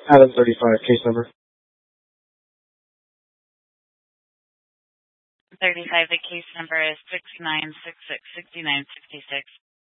Adam 35, case number. 35, the case number is 69666966.